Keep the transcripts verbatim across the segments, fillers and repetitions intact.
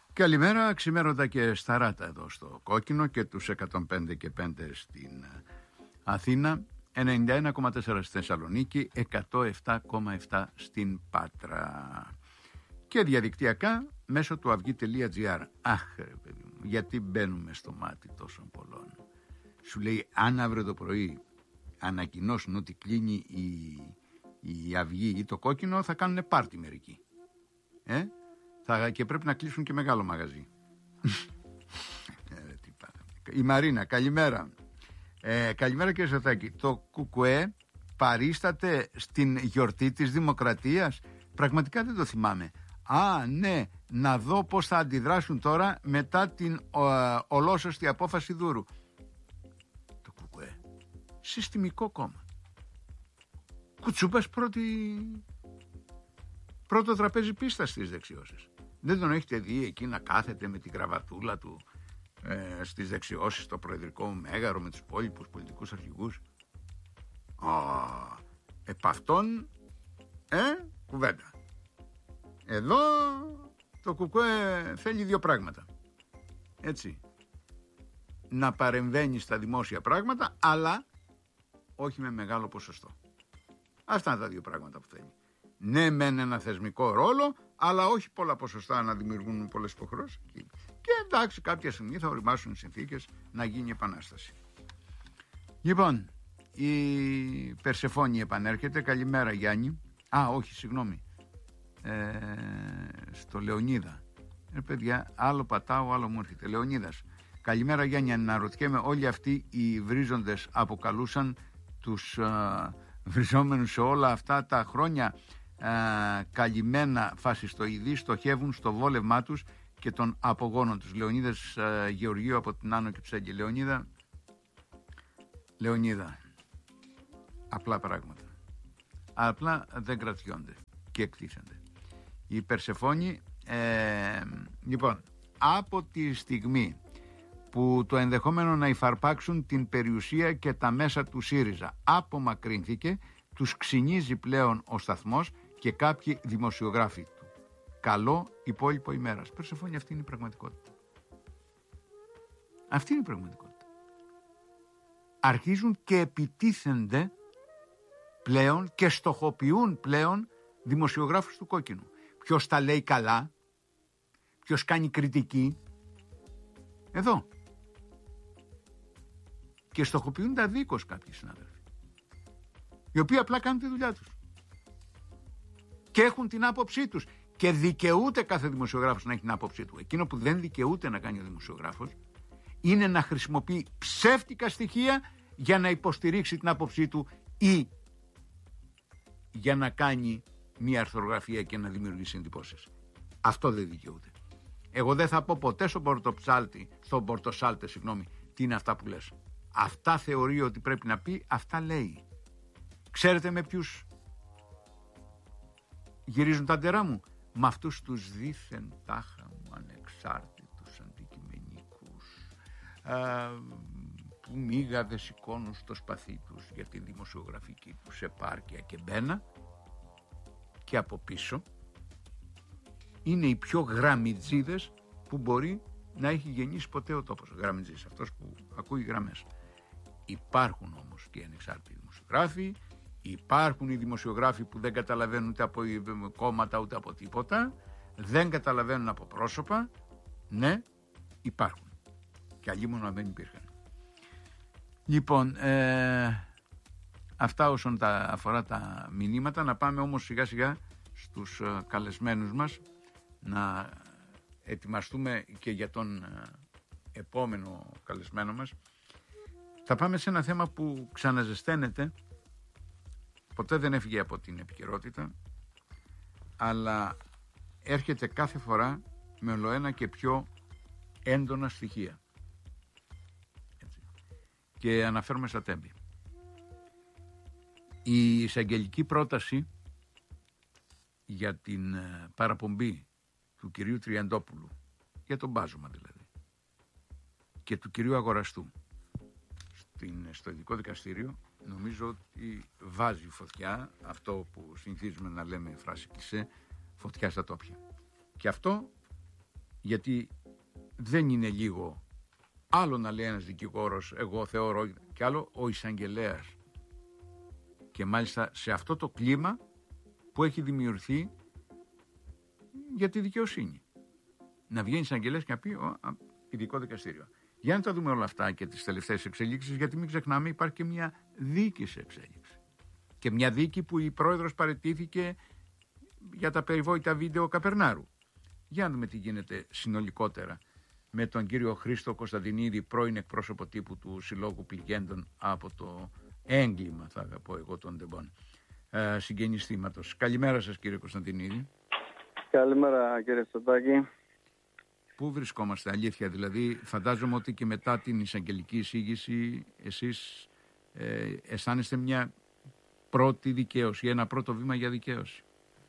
Καλημέρα, ξημέρωτα και σταράτα εδώ στο Κόκκινο και τους εκατόν πέντε και πέντε στην Αθήνα, ενενήντα ένα κόμμα τέσσερα στη Θεσσαλονίκη, εκατόν επτά κόμμα επτά στην Πάτρα και διαδικτυακά μέσω του αυγή τελεία τζι άρ. Αχ ρε παιδί μου, γιατί μπαίνουμε στο μάτι τόσων πολλών. Σου λέει αν αύριο το πρωί ανακοινώσουν ότι κλείνει η, η αυγή ή το Κόκκινο, θα κάνουν πάρτι μερικοί. Ε? Θα, και πρέπει να κλείσουν και μεγάλο μαγαζί. ε, τι η Μαρίνα, καλημέρα. Ε, καλημέρα κύριε Σωτάκη. Το ΚΚΕ παρίσταται στην γιορτή της Δημοκρατίας. Πραγματικά δεν το θυμάμαι. Α, ναι, να δω πώς θα αντιδράσουν τώρα μετά την ο, ολόσωστη απόφαση Δούρου. Το ΚΚΕ, συστημικό κόμμα. Κουτσούπας πρώτη... πρώτο τραπέζι πίστα στις δεξιώσεις. Δεν τον έχετε δει εκεί να κάθεται με την κραβατούλα του ε, στις δεξιώσεις στο προεδρικό μέγαρο με τους υπόλοιπους πολιτικούς αρχηγούς. Α, επ' αυτόν, ε, κουβέντα. Εδώ το ΚΚΕ θέλει δύο πράγματα. Έτσι. Να παρεμβαίνει στα δημόσια πράγματα, αλλά όχι με μεγάλο ποσοστό. Αυτά είναι τα δύο πράγματα που θέλει. Ναι, μεν ένα θεσμικό ρόλο, αλλά όχι πολλά ποσοστά να δημιουργούν πολλές υποχρεώσεις. Και εντάξει, κάποια στιγμή θα οριμάσουν οι συνθήκες να γίνει επανάσταση. Λοιπόν, η Περσεφόνη επανέρχεται. Καλημέρα Γιάννη. Α, όχι, συγγνώμη. Ε, στο Λεωνίδα. Ε, παιδιά, άλλο πατάω, άλλο μου έρχεται. Λεωνίδας. Καλημέρα Γιάννη, αναρωτιέμαι, όλοι αυτοί οι βρίζοντες αποκαλούσαν τους α, βριζόμενους σε όλα αυτά τα χρόνια Uh, καλυμμένα φασιστοειδή στοχεύουν στο βόλευμά τους και των απογόνων τους. Λεωνίδας uh, Γεωργίου από την Άνω και Ψέγγι. Λεωνίδα, Λεωνίδα, απλά πράγματα. Απλά δεν κρατιόνται και εκτίθενται. Η Περσεφόνη, ε, λοιπόν, από τη στιγμή που το ενδεχόμενο να υφαρπάξουν την περιουσία και τα μέσα του ΣΥΡΙΖΑ απομακρύνθηκε, τους ξυνίζει πλέον ο σταθμός και κάποιοι δημοσιογράφοι του. Καλό υπόλοιπο ημέρας. Περσεφόνη, αυτή είναι η πραγματικότητα. Αυτή είναι η πραγματικότητα. Αρχίζουν και επιτίθενται πλέον και στοχοποιούν πλέον δημοσιογράφους του Κόκκινου. Ποιος τα λέει καλά, ποιος κάνει κριτική. Εδώ. Και στοχοποιούν τα δίκως κάποιοι συνάδελφοι, οι οποίοι απλά κάνουν τη δουλειά τους και έχουν την άποψή τους και δικαιούται κάθε δημοσιογράφος να έχει την άποψή του. Εκείνο που δεν δικαιούται να κάνει ο δημοσιογράφος είναι να χρησιμοποιεί ψεύτικα στοιχεία για να υποστηρίξει την άποψή του ή για να κάνει μια αρθρογραφία και να δημιουργήσει εντυπώσεις. Αυτό δεν δικαιούται. Εγώ δεν θα πω ποτέ στον Πορτοψάλτη, στον Πορτοσάλτε, συγγνώμη, τι είναι αυτά που λες. Αυτά θεωρεί ότι πρέπει να πει, αυτά λέει. Ξέρετε με ποιους γυρίζουν τα ντερά μου? Με αυτούς τους δήθεν τάχα μου ανεξάρτητους αντικειμενικούς α, που μίγα σηκώνουν στο σπαθί τους για τη δημοσιογραφική τους επάρκεια και μπαίνα, και από πίσω είναι οι πιο γραμμιτζίδες που μπορεί να έχει γεννήσει ποτέ ο τόπος. Γραμμιτζής, αυτός που ακούει γραμμές. Υπάρχουν όμως και ανεξάρτητοι δημοσιογράφοι. Υπάρχουν οι δημοσιογράφοι που δεν καταλαβαίνουν ούτε από κόμματα ούτε από τίποτα, δεν καταλαβαίνουν από πρόσωπα. Ναι, υπάρχουν. Και αλλήμον να δεν υπήρχαν. Λοιπόν, ε, αυτά όσον τα αφορά τα μηνύματα. Να πάμε όμως σιγά σιγά στους ε, καλεσμένους μας, να ετοιμαστούμε και για τον ε, επόμενο καλεσμένο μας. Θα πάμε σε ένα θέμα που ξαναζεσταίνεται. Ποτέ δεν έφυγε από την επικαιρότητα, αλλά έρχεται κάθε φορά με ολοένα και πιο έντονα στοιχεία. Έτσι. Και αναφέρομαι στα τέμπη. Η εισαγγελική πρόταση για την παραπομπή του κυρίου Τριαντόπουλου, για τον μπάζωμα δηλαδή, και του κυρίου Αγοραστού στην, στο ειδικό δικαστήριο, νομίζω ότι βάζει φωτιά, αυτό που συνηθίζουμε να λέμε φράση κλισέ, φωτιά στα τόπια. Και αυτό γιατί δεν είναι λίγο άλλο να λέει ένας δικηγόρος εγώ θεωρώ και άλλο ο εισαγγελέας, και μάλιστα σε αυτό το κλίμα που έχει δημιουργηθεί για τη δικαιοσύνη. Να βγαίνει εισαγγελέας και να πει ο, α, ειδικό δικαστήριο. Για να τα δούμε όλα αυτά και τις τελευταίες εξελίξεις, γιατί μην ξεχνάμε υπάρχει και μια δίκη σε εξέλιξη. Και μια δίκη που η πρόεδρος παραιτήθηκε για τα περιβόητα βίντεο Καπερνάρου. Για να δούμε τι γίνεται συνολικότερα με τον κύριο Χρήστο Κωνσταντινίδη, πρώην εκπρόσωπο τύπου του Συλλόγου Πληγέντων από το έγκλημα, θα πω εγώ, των Ντεμπών, ε, συγγενής θύματος. Καλημέρα σας, κύριε Κωνσταντινίδη. Καλημέρα, κύριε Στατάκη. Πού βρισκόμαστε, αλήθεια, δηλαδή φαντάζομαι ότι και μετά την εισαγγελική εισήγηση εσείς ε, αισθάνεστε μια πρώτη δικαίωση, ένα πρώτο βήμα για δικαίωση.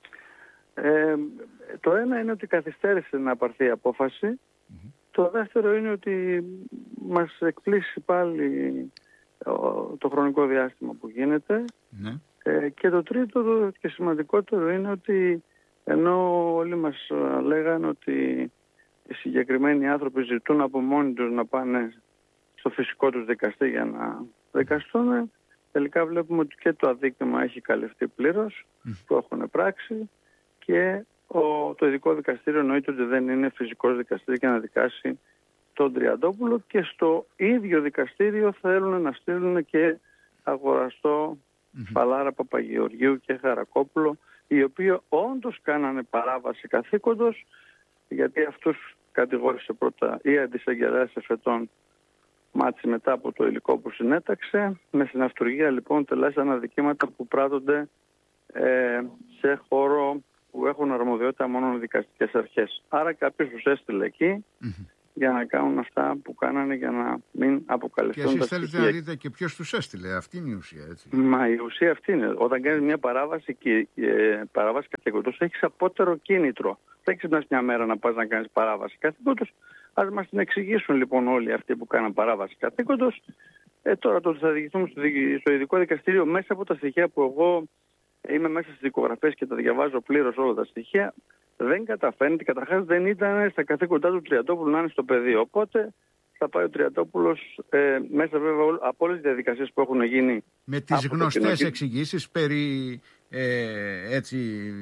Ε, το ένα είναι ότι καθυστέρησε να πάρθει η απόφαση. Mm-hmm. Το δεύτερο είναι ότι μας εκπλήσει πάλι το χρονικό διάστημα που γίνεται. Mm-hmm. Ε, και το τρίτο και σημαντικότερο είναι ότι ενώ όλοι μας λέγανε ότι οι συγκεκριμένοι άνθρωποι ζητούν από μόνοι τους να πάνε στο φυσικό τους δικαστή για να δικαστούν, τελικά βλέπουμε ότι και το αδίκημα έχει καλυφθεί πλήρως, mm. που έχουν πράξει, και ο, το ειδικό δικαστήριο εννοείται ότι δεν είναι φυσικός δικαστήριο για να δικάσει τον Τριαντόπουλο, και στο ίδιο δικαστήριο θέλουν να στείλουν και αγοραστό mm-hmm. Φαλάρα Παπαγεωργίου και Χαρακόπουλο, οι οποίοι όντως κάνανε παράβαση καθήκοντος, γιατί αυτούς κατηγόρησε πρώτα η αντισαγγελέας εφετών μάτσι μετά από το υλικό που συνέταξε. Με συναυτουργία λοιπόν τελέσαν αδικήματα που πράττονται ε, σε χώρο που έχουν αρμοδιότητα μόνο οι δικαστικές αρχές. Άρα κάποιος τους έστειλε εκεί mm-hmm. για να κάνουν αυτά που κάνανε για να μην αποκαλυφθούν. Και εσείς θέλετε να δείτε και ποιος τους έστειλε. Αυτή είναι η ουσία, έτσι. Μα η ουσία αυτή είναι. Όταν κάνεις μια παράβαση και ε, παράβαση καθήκοντος, έχεις απότερο κίνητρο. Δεν ξυπνάς μια μέρα να πας να κάνεις παράβαση καθήκοντος. Ας μας την εξηγήσουν λοιπόν όλοι αυτοί που κάναν παράβαση καθήκοντος. Ε, τώρα το ότι θα διηγηθούμε στο, στο ειδικό δικαστήριο μέσα από τα στοιχεία που εγώ είμαι μέσα στις δικογραφές και τα διαβάζω πλήρως όλα τα στοιχεία, δεν καταφέρνει. Καταρχάς δεν ήταν στα καθήκοντά του Τριαντόπουλου να είναι στο πεδίο. Οπότε θα πάει ο Τριαντόπουλος ε, μέσα βέβαια από όλες τις διαδικασίες που έχουν γίνει. Με τις γνωστές εξηγήσεις περί ε, έτσι,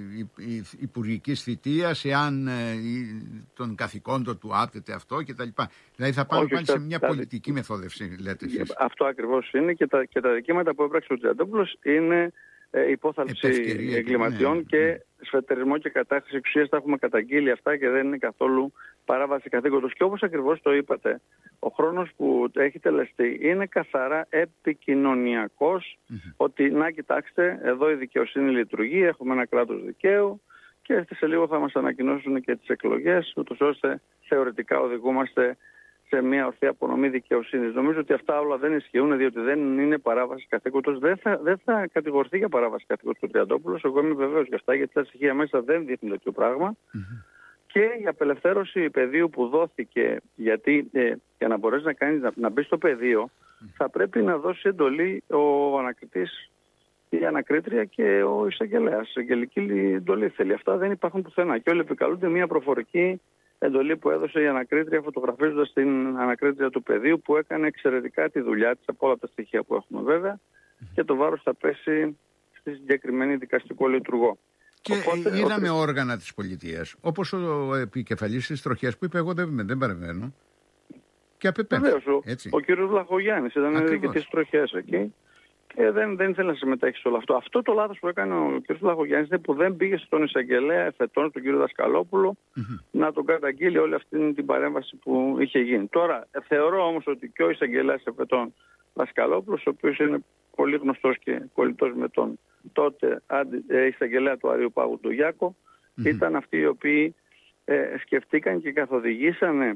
υπουργικής θητείας, εάν ε, των καθηκόντων του άπτεται αυτό κτλ. Δηλαδή θα πάμε πάλι σε μια πολιτική μεθόδευση, λέτε εσείς. Αυτό ακριβώς είναι, και τα, και τα δικήματα που έπραξε ο Τριαντόπουλος είναι ε, υπόθαλψη εγκληματιών ναι, και ναι. σφετερισμό και κατάχρηση εξουσίας. Τα έχουμε καταγγείλει αυτά και δεν είναι καθόλου παράβαση καθήκοντος. Και όπως ακριβώς το είπατε, ο χρόνος που έχει τελεστεί είναι καθαρά επικοινωνιακός, mm-hmm. ότι να κοιτάξτε, εδώ η δικαιοσύνη λειτουργεί, έχουμε ένα κράτος δικαίου και σε λίγο θα μας ανακοινώσουν και τις εκλογές, ούτως ώστε θεωρητικά οδηγούμαστε σε μια ορθή απονομή δικαιοσύνης. Νομίζω ότι αυτά όλα δεν ισχύουν, διότι δεν είναι παράβαση καθήκοντος. Δεν θα, δεν θα κατηγορηθεί για παράβαση καθήκοντος του Τριαντόπουλος. Εγώ είμαι βεβαίως για αυτά, γιατί τα στοιχεία μέσα δεν δείχνουν τέτοιο πράγμα. Mm-hmm. Και η απελευθέρωση πεδίου που δόθηκε, γιατί ε, για να μπορέσει να, κάνεις, να, να μπει στο πεδίο, mm. θα πρέπει να δώσει εντολή ο ανακριτής, η ανακρίτρια και ο εισαγγελέας. Εγγελική εντολή θέλει. Αυτά δεν υπάρχουν πουθενά. Και όλοι επικαλούνται μια προφορική εντολή που έδωσε η ανακρίτρια, φωτογραφίζοντας την ανακρίτρια του πεδίου, που έκανε εξαιρετικά τη δουλειά της από όλα τα στοιχεία που έχουμε βέβαια, mm. και το βάρος θα πέσει στη συγκεκριμένη δικαστικό λειτουργό. Και οπότε, είδαμε ότι... όργανα της πολιτείας, όπως ο επικεφαλής της τροχιάς που είπε εγώ δεν, δεν παρεμβαίνω και απεπέμφθη. Ο, ο κύριος Βλαχογιάννης ήταν διοικητής τροχιάς εκεί και δεν, δεν ήθελε να συμμετέχει σε όλο αυτό. Αυτό το λάθος που έκανε ο κύριος Βλαχογιάννης είναι που δεν πήγε στον εισαγγελέα εφετών, τον κύριο Δασκαλόπουλο, mm-hmm. να τον καταγγείλει όλη αυτή την παρέμβαση που είχε γίνει. Τώρα θεωρώ όμως ότι και ο εισαγγελέας εφετών Δασκαλόπουλος, ο οποίος είναι πολύ γνωστός και κολλητός με τον τότε ε, εισαγγελέα του Αρείου Πάγου του Γιάκο, mm-hmm. ήταν αυτοί οι οποίοι ε, σκεφτήκαν και καθοδηγήσανε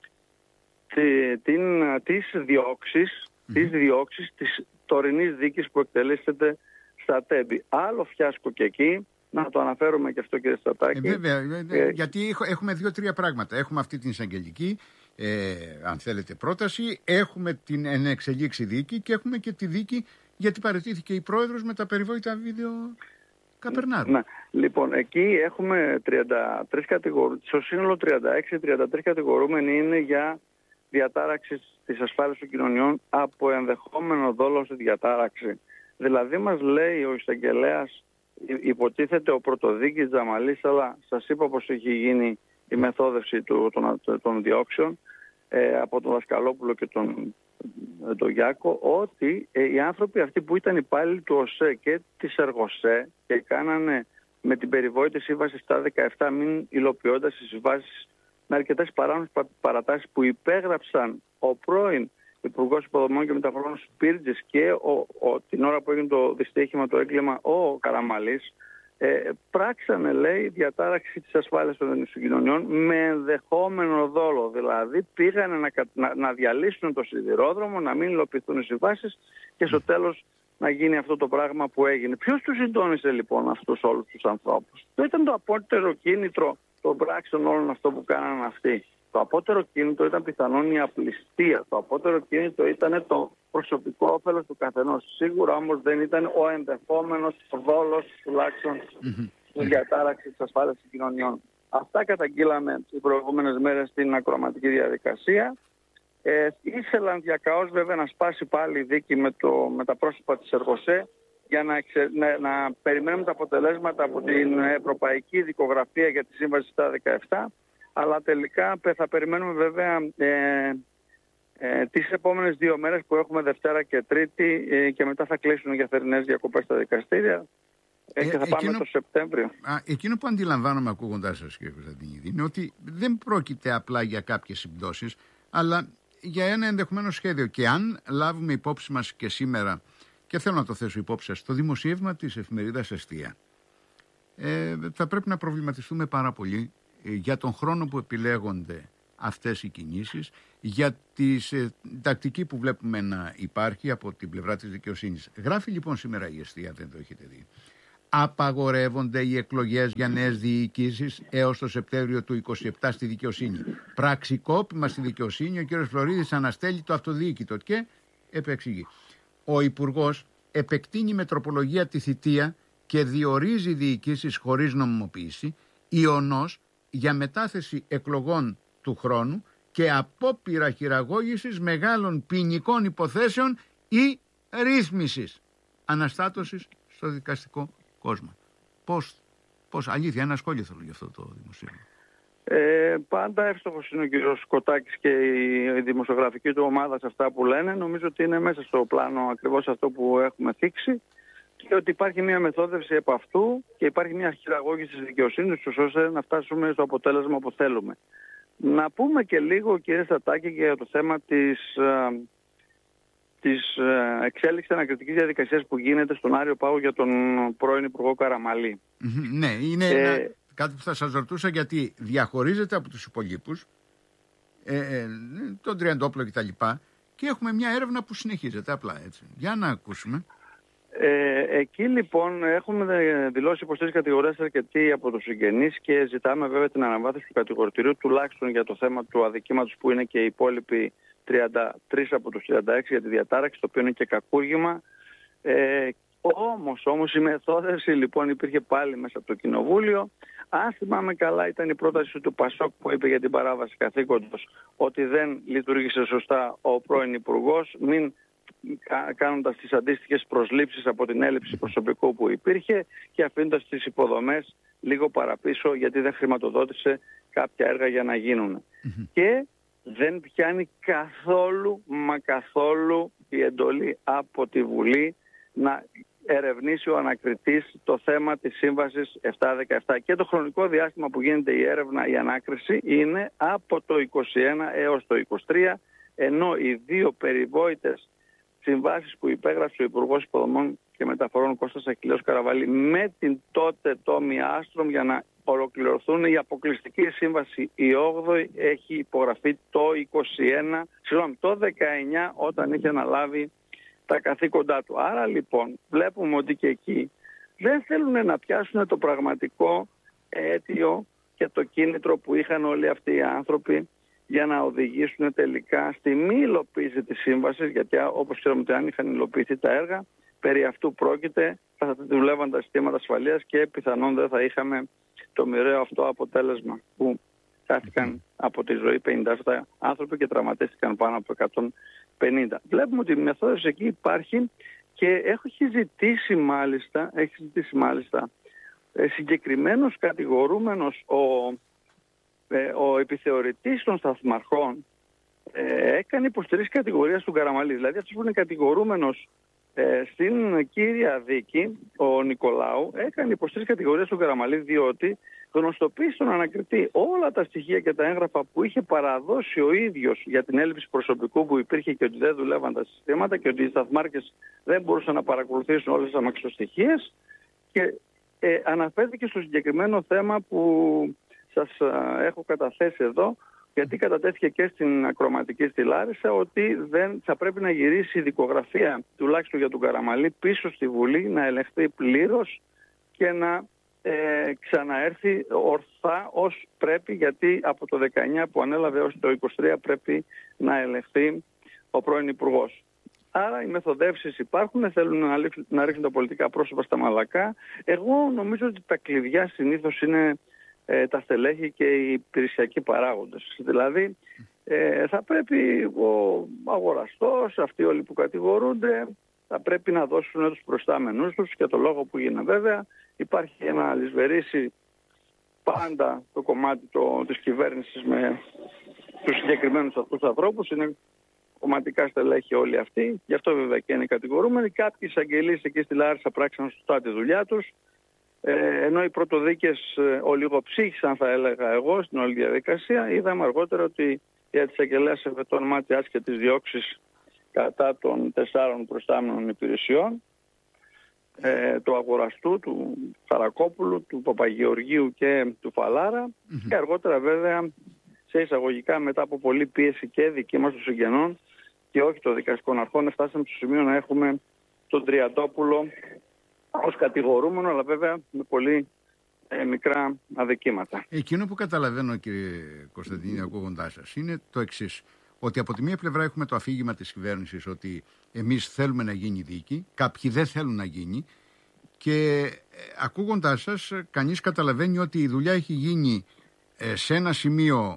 τη, την, τις διώξεις, mm-hmm. τις διώξεις της τωρινής δίκης που εκτελήσεται στα Τέμπη. Άλλο φιάσκο και εκεί, να το αναφέρουμε και αυτό, κύριε Στατάκη. Ε, βέβαια, ε, γιατί έχουμε δύο-τρία πράγματα. Έχουμε αυτή την εισαγγελική, ε, αν θέλετε, πρόταση, έχουμε την ενεξελίξη δίκη και έχουμε και τη δίκη γιατί παραιτήθηκε η πρόεδρος με τα περιβόητα βίντεο Καπερνάρου. Ναι. Λοιπόν, εκεί έχουμε τριάντα τρεις κατηγορούμενοι, στο σύνολο τριάντα έξι τριάντα τρεις κατηγορούμενοι είναι για διατάραξη της ασφάλειας των κοινωνιών από ενδεχόμενο δόλο στη διατάραξη. Δηλαδή μας λέει ο εισαγγελέας, υποτίθεται ο πρωτοδίκης Τζαμαλής, αλλά σας είπα πως έχει γίνει η μεθόδευση του, των, των διώξεων ε, από τον Δασκαλόπουλο και τον, τον Γιάκο, ότι ε, οι άνθρωποι αυτοί που ήταν υπάλληλοι του ΟΣΕ και της ΕΡΓΟΣΕ και κάνανε με την περιβόητη σύμβαση στα δεκαεπτά μην υλοποιώντας τις συμβάσεις με αρκετές παράνομες παρατάσεις που υπέγραψαν ο πρώην Υπουργός Υποδομών και Μεταφορών Σπίρτζης και ο, ο, την ώρα που έγινε το δυστύχημα, το έγκλημα, ο Καραμαλής, ε, πράξανε, λέει, διατάραξη της ασφάλειας των κοινωνιών με ενδεχόμενο δόλο. Δηλαδή πήγανε να, να, να διαλύσουν το σιδηρόδρομο, να μην υλοποιηθούν οι συμβάσεις και στο τέλος να γίνει αυτό το πράγμα που έγινε. Ποιος τους συντόνισε λοιπόν αυτούς όλους τους ανθρώπους? Το ήταν το απότερο κίνητρο των πράξεων όλων αυτό που κάνανε αυτοί. Το απότερο κίνητρο ήταν πιθανόν η απληστία. Το απότερο κίνητρο ήταν το προσωπικό όφελος του καθενός. Σίγουρα όμως δεν ήταν ο ενδεχόμενος δόλος τουλάχιστον mm-hmm. της διατάραξης της ασφάλειας των κοινωνιών. Αυτά καταγγείλαμε οι προηγούμενες μέρες στην ακροαματική διαδικασία. Ε, ήθελαν διακαώς βέβαια να σπάσει πάλι η δίκη με, το, με τα πρόσωπα της ΕΡΓΟΣΕ για να, εξε, να, να περιμένουμε τα αποτελέσματα από την Ευρωπαϊκή Δικογραφία για τη Σύμβαση στα δεκαεπτά. Αλλά τελικά θα περιμένουμε βέβαια ε, ε, τις επόμενες δύο μέρες που έχουμε Δευτέρα και Τρίτη ε, και μετά θα κλείσουν για θερινές διακοπές στα δικαστήρια ε, και θα εκείνο, πάμε το Σεπτέμβριο. Α, εκείνο που αντιλαμβάνομαι ακούγοντάς σας, κύριε Κωνσταντινίδη, είναι ότι δεν πρόκειται απλά για κάποιες συμπτώσεις, αλλά για ένα ενδεχομένο σχέδιο. Και αν λάβουμε υπόψη μας και σήμερα, και θέλω να το θέσω υπόψη σας, το δημοσίευμα της εφημερίδας Εστία, ε, θα πρέπει να προβληματιστούμε πάρα πολύ για τον χρόνο που επιλέγονται αυτές οι κινήσεις, για τη ε, τακτική που βλέπουμε να υπάρχει από την πλευρά της δικαιοσύνης. Γράφει λοιπόν σήμερα η Εστία, δεν το έχετε δει. Απαγορεύονται οι εκλογές για νέες διοικήσεις έως το Σεπτέμβριο του είκοσι επτά στη δικαιοσύνη. Πραξικόπημα στη δικαιοσύνη, ο κ. Φλωρίδης αναστέλει το αυτοδιοίκητο και επεξηγεί. Ο Υπουργός επεκτείνει με τροπολογία τη θητεία και διορίζει διοικήσεις χωρίς νομιμοποίηση, ιονός για μετάθεση εκλογών του χρόνου και απόπειρα χειραγώγησης μεγάλων ποινικών υποθέσεων ή ρύθμισης αναστάτωσης στο δικαστικό κόσμο. Πώς, πώς αλήθεια, ένα σχόλιο θέλω για αυτό το δημοσίευμα. Ε, πάντα εύστοχος είναι ο κ. Σκοτάκης και η δημοσιογραφική του ομάδα σε αυτά που λένε. Νομίζω ότι είναι μέσα στο πλάνο ακριβώς αυτό που έχουμε θίξει και ότι υπάρχει μια μεθόδευση επ' αυτού και υπάρχει μια χειραγώγηση της δικαιοσύνης ώστε να φτάσουμε στο αποτέλεσμα που θέλουμε. Να πούμε και λίγο, κύριε Στατάκη, για το θέμα της, της εξέλιξης ανακριτικής διαδικασίας που γίνεται στον Άριο Πάγο για τον πρώην Υπουργό Καραμαλή. Mm-hmm, ναι, είναι ε, ένα, κάτι που θα σας ρωτούσα, γιατί διαχωρίζεται από τους υπολείπους, ε, ε, τον Τριαντόπουλο κτλ. Και έχουμε μια έρευνα που συνεχίζεται απλά έτσι. Για να ακούσουμε. Ε, εκεί λοιπόν έχουμε δηλώσει υποστήριξη κατηγορίας αρκετοί από τους συγγενείς και ζητάμε βέβαια την αναβάθμιση του κατηγορητηρίου τουλάχιστον για το θέμα του αδικήματος που είναι και οι υπόλοιποι τριάντα τρεις από τους τριάντα έξι για τη διατάραξη, το οποίο είναι και κακούργημα. Ε, όμως, όμως η μεθόδευση λοιπόν υπήρχε πάλι μέσα από το Κοινοβούλιο. Αν θυμάμαι καλά, ήταν η πρόταση του Πασόκ που είπε για την παράβαση καθήκοντος ότι δεν λειτουργήσε σωστά ο πρώην Υπουργός, μην κάνοντας τις αντίστοιχες προσλήψεις από την έλλειψη προσωπικού που υπήρχε και αφήνοντας τις υποδομές λίγο παραπίσω γιατί δεν χρηματοδότησε κάποια έργα για να γίνουν. Mm-hmm. Και δεν πιάνει καθόλου, μα καθόλου η εντολή από τη Βουλή να ερευνήσει ο ανακριτής το θέμα της Σύμβασης επτακόσια δεκαεπτά. Και το χρονικό διάστημα που γίνεται η έρευνα, η ανάκριση είναι από το είκοσι ένα έως το είκοσι τρία, ενώ οι δύο περιβόητες συμβάσεις που υπέγραψε ο Υπουργός Υποδομών και Μεταφορών Κώστας Αχιλλέος Καραβαλή με την τότε Τόμι Άστρομ για να ολοκληρωθούν, η αποκλειστική σύμβαση η όγδοη έχει υπογραφεί το είκοσι ένα, συγγνώμη, το δεκαεννιά όταν είχε αναλάβει τα καθήκοντά του. Άρα λοιπόν βλέπουμε ότι και εκεί δεν θέλουν να πιάσουν το πραγματικό αίτιο και το κίνητρο που είχαν όλοι αυτοί οι άνθρωποι για να οδηγήσουν τελικά στη μη υλοποίηση της σύμβασης, γιατί όπως ξέρουμε ότι αν είχαν υλοποιηθεί τα έργα περί αυτού πρόκειται, θα δουλεύαν τα συστήματα ασφαλείας και πιθανόν δεν θα είχαμε το μοιραίο αυτό αποτέλεσμα που χάθηκαν από τη ζωή πενήντα επτά άνθρωποι και τραυματίστηκαν πάνω από εκατόν πενήντα. Βλέπουμε ότι η μεθόδος εκεί υπάρχει και έχει ζητήσει μάλιστα, έχει ζητήσει μάλιστα συγκεκριμένος κατηγορούμενος ο, ο επιθεωρητής των σταθμαρχών ε, έκανε υποστηρίξη κατηγορίας του Καραμαλή. Δηλαδή αυτός που είναι κατηγορούμενος ε, στην κύρια δίκη, ο Νικολάου, έκανε υποστήριξη κατηγορίας του Καραμαλή διότι γνωστοποίησε στον ανακριτή όλα τα στοιχεία και τα έγγραφα που είχε παραδώσει ο ίδιος για την έλλειψη προσωπικού που υπήρχε και ότι δεν δουλεύαν τα συστήματα και ότι οι σταθμάρχες δεν μπορούσαν να παρακολουθήσουν όλες τις αμαξοστοιχίες και ε, αναφέρθηκε στο συγκεκριμένο θέμα που σας α, έχω καταθέσει εδώ, γιατί κατατέθηκε και στην ακροματική στη Λάρισα, ότι δεν θα πρέπει να γυρίσει η δικογραφία τουλάχιστον για τον Καραμαλή πίσω στη Βουλή, να ελεγχθεί πλήρως και να ε, ξαναέρθει ορθά ως πρέπει, γιατί από το δεκαεννιά που ανέλαβε έως το είκοσι τρία πρέπει να ελεγχθεί ο πρώην Υπουργός. Άρα οι μεθοδεύσεις υπάρχουν, θέλουν να, να ρίχνουν τα πολιτικά πρόσωπα στα μαλακά. Εγώ νομίζω ότι τα κλειδιά συνήθως είναι ε, τα στελέχη και οι υπηρεσιακοί παράγοντες. Δηλαδή ε, θα πρέπει ο αγοραστός, αυτοί όλοι που κατηγορούνται, θα πρέπει να δώσουν τους προστάμενους τους και το λόγο που γίνεται βέβαια. Υπάρχει ένα λησβερίσι πάντα το κομμάτι το, της κυβέρνησης με τους συγκεκριμένους αυτούς ανθρώπους. Είναι κομματικά στελέχη όλοι αυτοί, γι' αυτό βέβαια και είναι κατηγορούμενοι. Κάποιοι εισαγγελείς εκεί στη Λάρισα πράξαν σωστά τη δουλειά τους, ε, ενώ οι πρωτοδίκες ε, ολιγοψύχησαν, θα έλεγα εγώ, στην όλη διαδικασία. Είδαμε αργότερα ότι η εισαγγελέα εφετών μάτι άσχετης διώξης κατά των τεσσάρων προστάμενων υπηρεσιών, ε, του αγοραστού, του Σαρακόπουλου, του Παπαγεωργίου και του Φαλάρα, mm-hmm. και αργότερα βέβαια σε εισαγωγικά μετά από πολλή πίεση και δική μας των συγγενών και όχι των δικαστικών αρχών, φτάσαμε στο σημείο να έχουμε τον Τριαντόπουλο ως κατηγορούμενο, αλλά βέβαια με πολύ ε, μικρά αδικήματα. Εκείνο που καταλαβαίνω, κύριε Κωνσταντίνη, ακούγοντάς σας, είναι το εξής. Ότι από τη μία πλευρά έχουμε το αφήγημα της κυβέρνησης ότι εμείς θέλουμε να γίνει δίκη, κάποιοι δεν θέλουν να γίνει, και ε, ακούγοντάς σας, κανείς καταλαβαίνει ότι η δουλειά έχει γίνει ε, σε ένα σημείο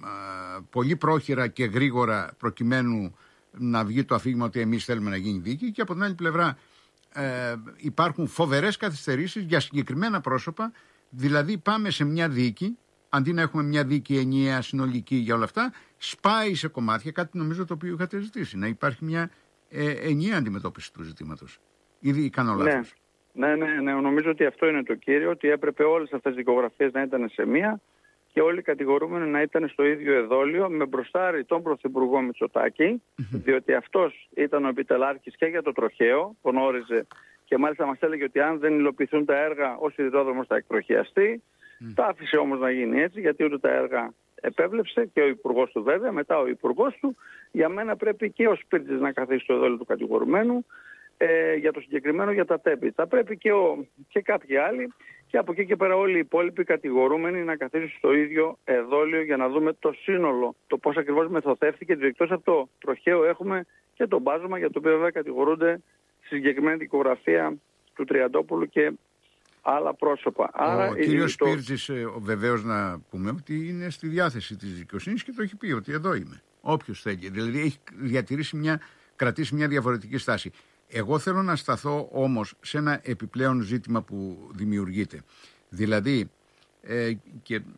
πολύ πρόχειρα και γρήγορα προκειμένου να βγει το αφήγημα ότι εμείς θέλουμε να γίνει δίκη, και από την άλλη πλευρά ε, υπάρχουν φοβερές καθυστερήσεις για συγκεκριμένα πρόσωπα. Δηλαδή πάμε σε μια δίκη, αντί να έχουμε μια δίκη ενιαία, συνολική για όλα αυτά, σπάει σε κομμάτια, κάτι νομίζω το οποίο είχατε ζητήσει, να υπάρχει μια ε, ενιαία αντιμετώπιση του ζητήματος. Ήδη κάνω λάθος? Ναι, ναι, ναι, ναι, νομίζω ότι αυτό είναι το κύριο, ότι έπρεπε όλες αυτές οι δικογραφίες να ήταν σε μία και όλοι οι κατηγορούμενοι να ήταν στο ίδιο εδόλιο, με μπροστάρι τον Πρωθυπουργό Μητσοτάκη, διότι αυτός ήταν ο επιτελάρχης και για το τροχαίο, τον όριζε και μάλιστα μας έλεγε ότι αν δεν υλοποιηθούν τα έργα, ο σιδηρόδρομος θα εκτροχιαστεί. Mm. Τα άφησε όμως να γίνει έτσι, γιατί ούτε τα έργα επέβλεψε, και ο Υπουργός του βέβαια, μετά ο Υπουργός του. Για μένα πρέπει και ο Σπίρτζης να καθίσει στο εδόλιο του κατηγορουμένου, ε, για το συγκεκριμένο, για τα τέμπη. Θα πρέπει και, ο, και κάποιοι άλλοι, και από εκεί και πέρα όλοι οι υπόλοιποι κατηγορούμενοι να καθίσουν στο ίδιο εδόλιο για να δούμε το σύνολο, το πώς ακριβώς μεθοδεύτηκε. Εκτός από το τροχαίο έχουμε και το μπάζωμα, για το οποίο βέβαια κατηγορούνται στη συγκεκριμένη δικογραφία του Τριαντόπουλου και άλλα πρόσωπα. Ο Άρα, κύριος το... Σπίρτζης βεβαίως να πούμε ότι είναι στη διάθεση της δικαιοσύνης και το έχει πει ότι εδώ είμαι. Όποιος θέλει. Δηλαδή έχει διατηρήσει μια, κρατήσει μια διαφορετική στάση. Εγώ θέλω να σταθώ όμως σε ένα επιπλέον ζήτημα που δημιουργείται. Δηλαδή, ε, και ε,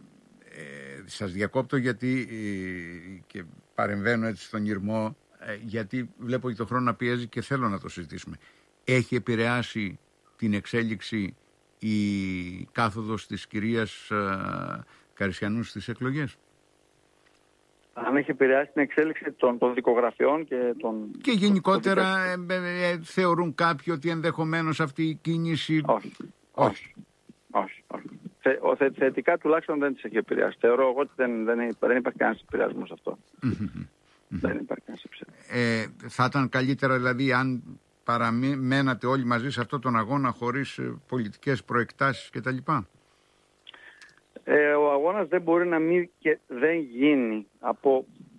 σας διακόπτω γιατί ε, και παρεμβαίνω έτσι στον ηρμό, ε, γιατί βλέπω και το χρόνο να πιέζει και θέλω να το συζητήσουμε. Έχει επηρεάσει την εξέλιξη η κάθοδος της κυρίας ε, Καρισιανού στις εκλογές? Αν έχει επηρεάσει την εξέλιξη των, των δικογραφιών και των... Και γενικότερα ε, ε, ε, θεωρούν κάποιοι ότι ενδεχομένως αυτή η κίνηση... Όχι, όχι, όχι. όχι. Θε, ο, θε, θετικά τουλάχιστον δεν τις έχει επηρεάσει. Θεωρώ εγώ ότι δεν, δεν, δεν υπάρχει κανένας επηρεασμός αυτό. Δεν υπάρχει κανένας επηρεασμός. Ε, θα ήταν καλύτερα δηλαδή αν παραμένατε όλοι μαζί σε αυτόν τον αγώνα χωρίς ε, πολιτικές προεκτάσεις κτλ. Ε, ο αγώνας δεν μπορεί να μην και δεν γίνει από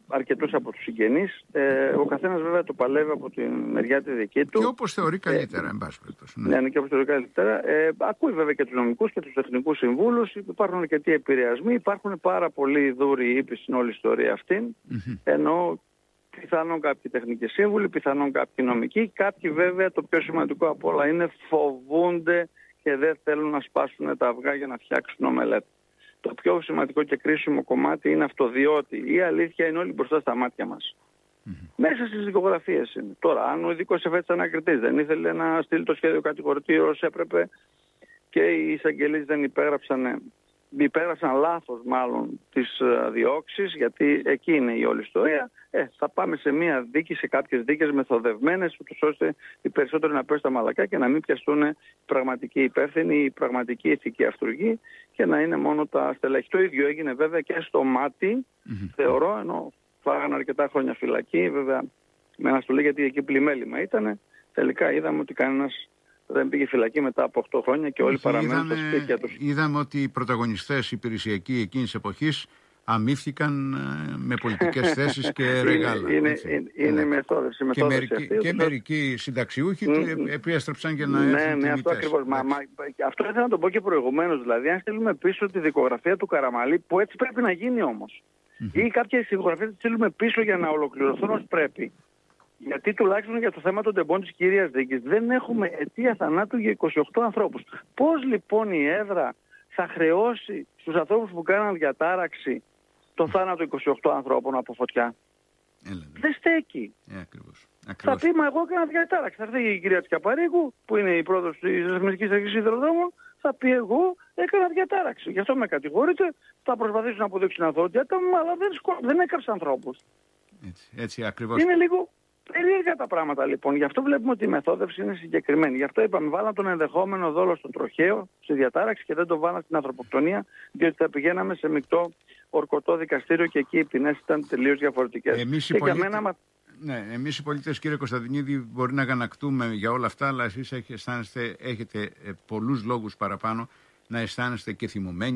αρκετούς από τους συγγενείς. Ε, ο καθένας βέβαια το παλεύει από τη μεριά τη δική του. Και όπως θεωρεί καλύτερα, ε, εν πάση περιπτώσει. Ναι, ναι, και όπως θεωρεί καλύτερα. Ε, ακούει βέβαια και τους νομικούς και τους τεχνικούς συμβούλους. Υπάρχουν αρκετοί επηρεασμοί. Υπάρχουν πάρα πολλοί δούροι ύποι στην όλη ιστορία αυτή. Mm-hmm. Ενώ πιθανόν κάποιοι τεχνικοί σύμβουλοι, πιθανόν κάποιοι νομικοί. Κάποιοι βέβαια, το πιο σημαντικό απ' όλα είναι, φοβούνται και δεν θέλουν να σπάσουν τα αυγά για να φτιάξουν ομελέτα. Το πιο σημαντικό και κρίσιμο κομμάτι είναι αυτό, διότι η αλήθεια είναι όλη μπροστά στα μάτια μας. Mm-hmm. Μέσα στις δικογραφίες είναι. Τώρα, αν ο ειδικός εφέτης ανακριτής δεν ήθελε να στείλει το σχέδιο κατηγορητήριο όσο έπρεπε και οι εισαγγελείς δεν υπέγραψαν, υπέγραψαν λάθος μάλλον τις διώξεις, γιατί εκεί είναι η όλη ιστορία, ε, θα πάμε σε μια δίκη, σε κάποιες δίκες μεθοδευμένες, ούτως ώστε οι περισσότεροι να πέσουν τα μαλακά και να μην πιαστούν οι πραγματικοί υπεύθυνοι, οι πραγματικοί ηθικοί αυτούργοι και να είναι μόνο τα στελέχη. Το ίδιο έγινε βέβαια και στο Μάτι, mm-hmm. θεωρώ, ενώ φάγανε αρκετά χρόνια φυλακή, βέβαια με αναστολή γιατί εκεί πλημέλημα ήταν. Τελικά είδαμε ότι κανένας δεν πήγε φυλακή μετά από οκτώ χρόνια και όλοι παραμένουν στα σπίτια τους. Είδαμε ότι οι πρωταγωνιστές υπηρεσιακοί εκείνης της εποχής αμύφθηκαν με πολιτικές θέσεις και ρεγάλα. Είναι, είναι, είναι η μεθόδευση. Και, μερικοί, και μερικοί συνταξιούχοι mm, επέστρεψαν για να ναι, έρθουν ναι, αυτό ακριβώς. Μα, μα, αυτό ήθελα να το πω και προηγουμένως. Δηλαδή, αν στείλουμε πίσω τη δικογραφία του Καραμαλή, που έτσι πρέπει να γίνει όμως, mm-hmm. ή κάποιες δικογραφίες τη στείλουμε πίσω για να ολοκληρωθούν ως πρέπει. Γιατί τουλάχιστον για το θέμα των τεμπών της κυρίας δίκης δεν έχουμε αιτία θανάτου για είκοσι οκτώ ανθρώπους. Πώς λοιπόν η έδρα θα χρεώσει στους ανθρώπους που κάναν διατάραξη το θάνατο είκοσι οκτώ ανθρώπων από φωτιά? Έλα, δεν στέκει. Ε, ακριβώς. Ακριβώς. Θα πει, μα εγώ έκανα διατάραξη. Θα έρθει η κυρία Τσιαπαρίκου, που είναι η πρόεδρος της Εθνικής Αρχής Σιδηροδρόμων, θα πει, εγώ έκανα διατάραξη. Γι' αυτό με κατηγορείτε, θα προσπαθήσουν να αποδείξουν αθωότητα μου, αλλά δεν, σκο... δεν έκαψαν ανθρώπους. Έτσι, έτσι ακριβώς. Είναι λίγο περίεργα τα πράγματα λοιπόν. Γι' αυτό βλέπουμε ότι η μεθόδευση είναι συγκεκριμένη. Γι' αυτό είπαμε, βάλαν τον ενδεχόμενο δόλο στον τροχαίο, στη διατάραξη και δεν το βάλαν στην ανθρωποκτονία, διότι θα πηγαίναμε σε μεικτό ορκωτό δικαστήριο και εκεί οι ποινές ήταν τελείως διαφορετικές. Εμείς οι, πολίτε... μένα... ναι, εμείς οι πολίτες, κύριε Κωνσταντινίδη, μπορεί να αγανακτούμε για όλα αυτά, αλλά εσείς αισθάνεστε, έχετε πολλούς λόγους παραπάνω να αισθάνεστε και θυμωμένοι.